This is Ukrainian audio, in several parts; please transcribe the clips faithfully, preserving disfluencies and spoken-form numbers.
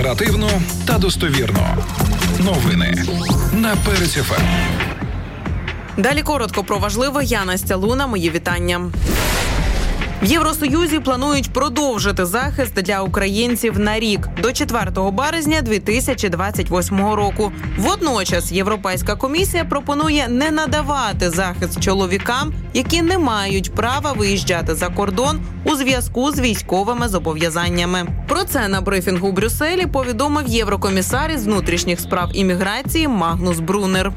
Оперативно та достовірно. Новини на Перець еф ем. Далі коротко про важливе. Я Настя Луна. Мої вітання. В Євросоюзі планують продовжити захист для українців на рік до четвертого березня дві тисячі двадцять восьмого року. Водночас Європейська комісія пропонує не надавати захист чоловікам, які не мають права виїжджати за кордон у зв'язку з військовими зобов'язаннями. Про це на брифінгу у Брюсселі повідомив єврокомісар із внутрішніх справ і міграції Магнус Брунер.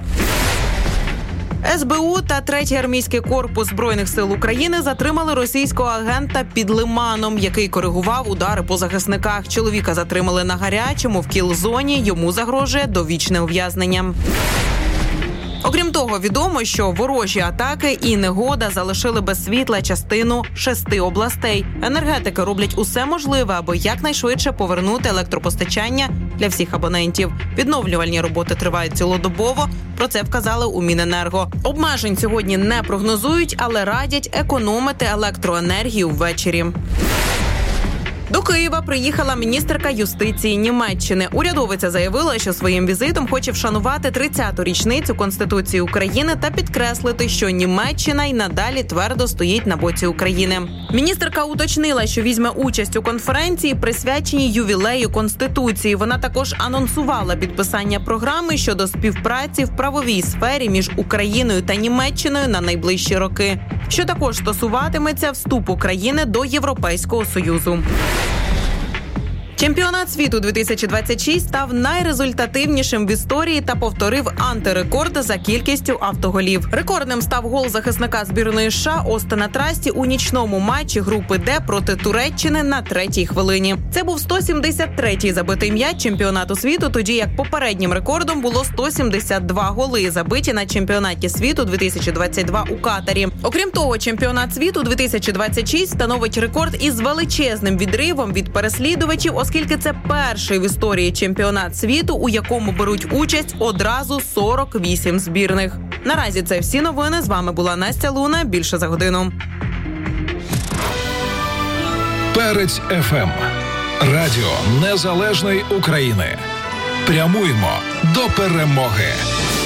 ес бе у та третій армійський корпус Збройних сил України затримали російського агента під Лиманом, який коригував удари по захисниках. Чоловіка затримали на гарячому в кіл-зоні, йому загрожує довічне ув'язнення. Окрім того, відомо, що ворожі атаки і негода залишили без світла частину шести областей. Енергетики роблять усе можливе, аби якнайшвидше повернути електропостачання для всіх абонентів. Відновлювальні роботи тривають цілодобово, про це вказали у Міненерго. Обмежень сьогодні не прогнозують, але радять економити електроенергію ввечері. До Києва приїхала міністерка юстиції Німеччини. Урядовиця заявила, що своїм візитом хоче вшанувати тридцяту річницю Конституції України та підкреслити, що Німеччина й надалі твердо стоїть на боці України. Міністерка уточнила, що візьме участь у конференції, присвяченій ювілею Конституції. Вона також анонсувала підписання програми щодо співпраці в правовій сфері між Україною та Німеччиною на найближчі роки, що також стосуватиметься вступу країни до Європейського Союзу. Чемпіонат світу дві тисячі двадцять шість став найрезультативнішим в історії та повторив антирекорд за кількістю автоголів. Рекордним став гол захисника збірної США Остена Трасті у нічному матчі групи Д проти Туреччини на третій хвилині. Це був сто сімдесят третій забитий м'яч чемпіонату світу, тоді як попереднім рекордом було сто сімдесят два голи, забиті на чемпіонаті світу дві тисячі двадцять два у Катарі. Окрім того, чемпіонат світу дві тисячі двадцять шість становить рекорд із величезним відривом від переслідувачів, оскільки це перший в історії чемпіонат світу, у якому беруть участь одразу сорок вісім збірних. Наразі це всі новини. З вами була Настя Луна. Більше за годину. Перець еф ем. Радіо Незалежної України. Прямуємо до перемоги.